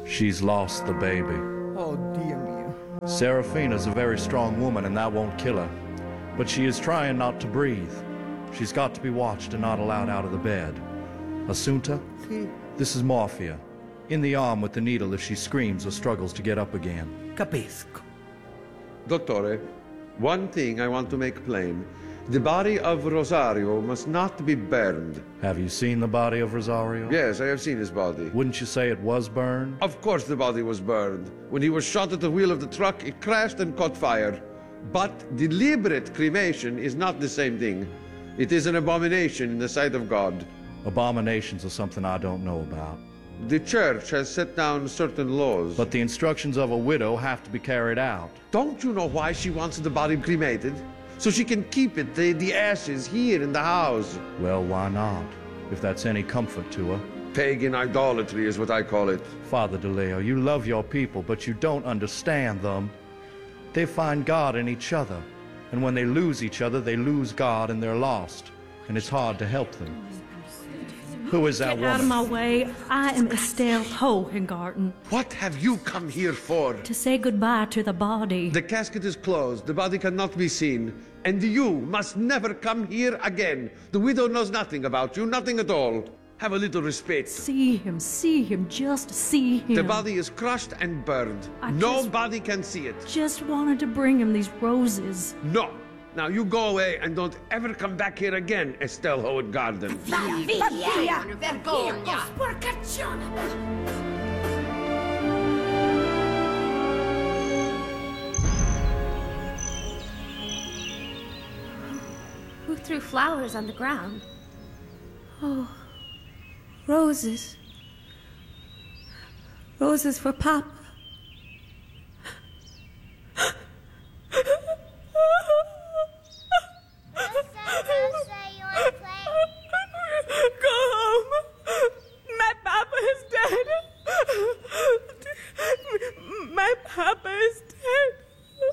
She's lost the baby. Oh, dear me. Serafina's a very strong woman, and that won't kill her. But she is trying not to breathe. She's got to be watched and not allowed out of the bed. Assunta, this is morphia. In the arm with the needle if she screams or struggles to get up again. Capisco. Dottore, one thing I want to make plain. The body of Rosario must not be burned. Have you seen the body of Rosario? Yes, I have seen his body. Wouldn't you say it was burned? Of course the body was burned. When he was shot at the wheel of the truck, it crashed and caught fire. But deliberate cremation is not the same thing. It is an abomination in the sight of God. Abominations are something I don't know about. The church has set down certain laws. But the instructions of a widow have to be carried out. Don't you know why she wants the body cremated? So she can keep it, the ashes, here in the house. Well, why not? If that's any comfort to her. Pagan idolatry is what I call it. Father DeLeo, you love your people, but you don't understand them. They find God in each other. And when they lose each other, they lose God and they're lost. And it's hard to help them. Who is that woman? Get out of my way. I am Estelle Hohengarten. What have you come here for? To say goodbye to the body. The casket is closed. The body cannot be seen. And you must never come here again. The widow knows nothing about you, nothing at all. Have a little respect. See him, just see him. The body is crushed and burned. Nobody can see it. Just wanted to bring him these roses. No. Now you go away and don't ever come back here again, Estelle Hohengarten. Via! Vergogna! Sporcaccione! Who threw flowers on the ground? Oh, roses. Roses for Papa.